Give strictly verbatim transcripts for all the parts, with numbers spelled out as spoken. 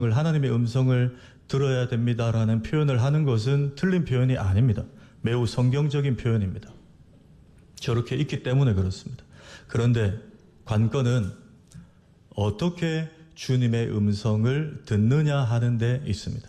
하나님의 음성을 들어야 됩니다라는 표현을 하는 것은 틀린 표현이 아닙니다. 매우 성경적인 표현입니다. 저렇게 있기 때문에 그렇습니다. 그런데 관건은 어떻게 주님의 음성을 듣느냐 하는 데 있습니다.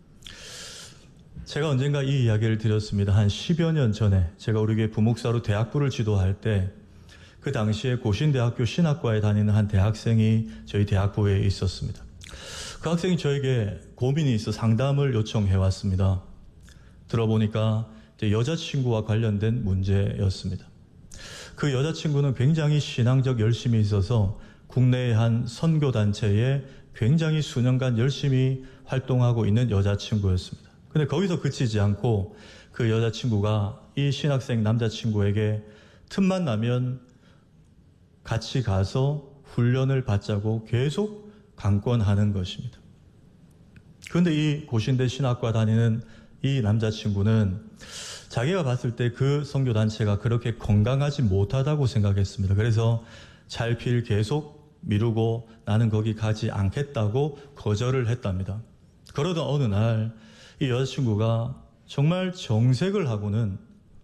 제가 언젠가 이 이야기를 드렸습니다. 한 십여 년 전에 제가 우리 교회 부목사로 대학부를 지도할 때 그 당시에 고신대학교 신학과에 다니는 한 대학생이 저희 대학부에 있었습니다. 그 학생이 저에게 고민이 있어 상담을 요청해 왔습니다. 들어보니까 여자친구와 관련된 문제였습니다. 그 여자친구는 굉장히 신앙적 열심이 있어서 국내의 한 선교단체에 굉장히 수년간 열심히 활동하고 있는 여자친구였습니다. 근데 거기서 그치지 않고 그 여자친구가 이 신학생 남자친구에게 틈만 나면 같이 가서 훈련을 받자고 계속 강권하는 것입니다. 그런데 이 고신대 신학과 다니는 이 남자친구는 자기가 봤을 때 그 선교단체가 그렇게 건강하지 못하다고 생각했습니다. 그래서 잘필 계속 미루고 나는 거기 가지 않겠다고 거절을 했답니다. 그러던 어느 날 이 여자친구가 정말 정색을 하고는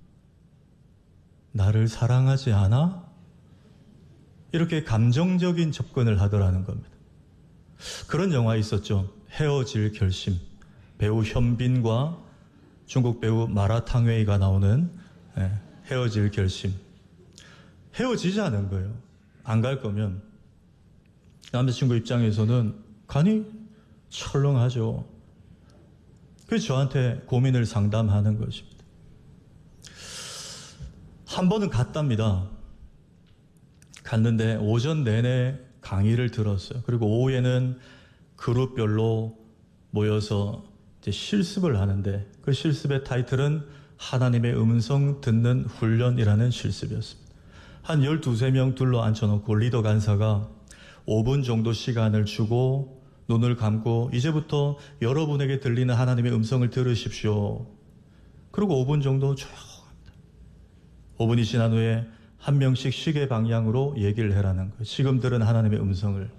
나를 사랑하지 않아? 이렇게 감정적인 접근을 하더라는 겁니다. 그런 영화 있었죠. 헤어질 결심. 배우 현빈과 중국 배우 마라탕웨이가 나오는 헤어질 결심. 헤어지자는 거예요. 안 갈 거면. 남자친구 입장에서는 간이 철렁하죠. 그래서 저한테 고민을 상담하는 것입니다. 한 번은 갔답니다. 갔는데 오전 내내 강의를 들었어요. 그리고 오후에는 그룹별로 모여서 이제 실습을 하는데 그 실습의 타이틀은 하나님의 음성 듣는 훈련이라는 실습이었습니다. 한 열두세 명 둘러 앉혀놓고 리더 간사가 오 분 정도 시간을 주고 눈을 감고 이제부터 여러분에게 들리는 하나님의 음성을 들으십시오. 그리고 오 분 정도 조용합니다. 오 분이 지난 후에 한 명씩 시계 방향으로 얘기를 해라는 거예요. 지금 들은 하나님의 음성을.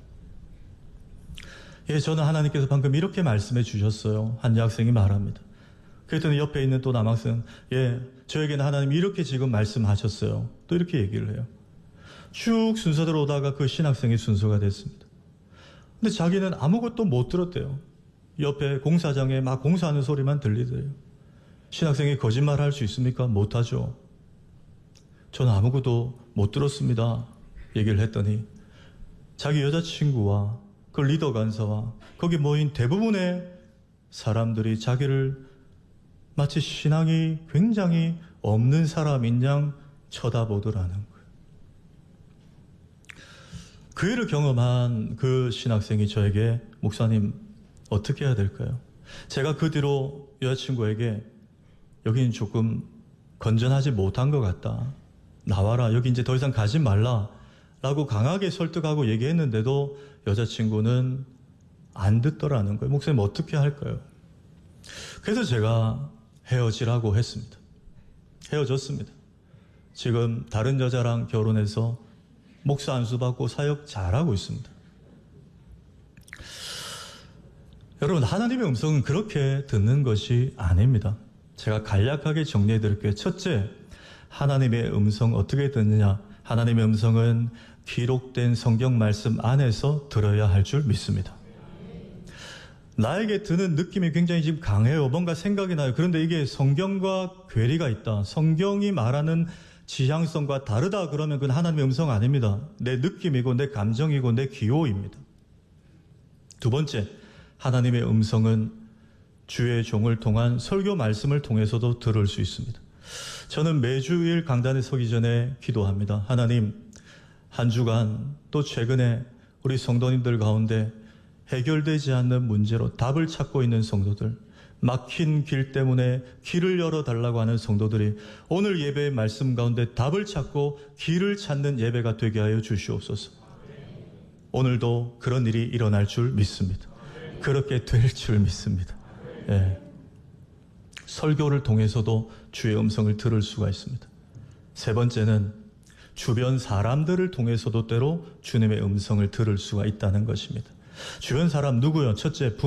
예, 저는 하나님께서 방금 이렇게 말씀해 주셨어요. 한 여학생이 말합니다. 그랬더니 옆에 있는 또 남학생, 예, 저에게는 하나님이 이렇게 지금 말씀하셨어요. 또 이렇게 얘기를 해요. 쭉 순서대로 오다가 그 신학생이 순서가 됐습니다. 근데 자기는 아무것도 못 들었대요. 옆에 공사장에 막 공사하는 소리만 들리더래요. 신학생이 거짓말 할 수 있습니까? 못하죠. 저는 아무것도 못 들었습니다. 얘기를 했더니 자기 여자친구와 그 리더 간사와 거기 모인 대부분의 사람들이 자기를 마치 신앙이 굉장히 없는 사람인 양 쳐다보더라는 거예요. 그 일을 경험한 그 신학생이 저에게 목사님 어떻게 해야 될까요? 제가 그 뒤로 여자친구에게 여기는 조금 건전하지 못한 것 같다. 나와라. 여기 이제 더 이상 가지 말라. 라고 강하게 설득하고 얘기했는데도 여자친구는 안 듣더라는 거예요. 목사님 어떻게 할까요? 그래서 제가 헤어지라고 했습니다. 헤어졌습니다. 지금 다른 여자랑 결혼해서 목사 안수 받고 사역 잘하고 있습니다. 여러분, 하나님의 음성은 그렇게 듣는 것이 아닙니다. 제가 간략하게 정리해 드릴게요. 첫째, 하나님의 음성 어떻게 듣느냐? 하나님의 음성은 기록된 성경 말씀 안에서 들어야 할 줄 믿습니다. 나에게 드는 느낌이 굉장히 지금 강해요. 뭔가 생각이 나요. 그런데 이게 성경과 괴리가 있다. 성경이 말하는 지향성과 다르다 그러면 그건 하나님의 음성 아닙니다. 내 느낌이고 내 감정이고 내 기호입니다. 두 번째, 하나님의 음성은 주의 종을 통한 설교 말씀을 통해서도 들을 수 있습니다. 저는 매주일 강단에 서기 전에 기도합니다. 하나님, 한 주간 또 최근에 우리 성도님들 가운데 해결되지 않는 문제로 답을 찾고 있는 성도들, 막힌 길 때문에 길을 열어달라고 하는 성도들이 오늘 예배의 말씀 가운데 답을 찾고 길을 찾는 예배가 되게 하여 주시옵소서. 오늘도 그런 일이 일어날 줄 믿습니다. 그렇게 될 줄 믿습니다. 예. 설교를 통해서도 주의 음성을 들을 수가 있습니다. 세 번째는 주변 사람들을 통해서도 때로 주님의 음성을 들을 수가 있다는 것입니다. 주변 사람 누구요? 첫째,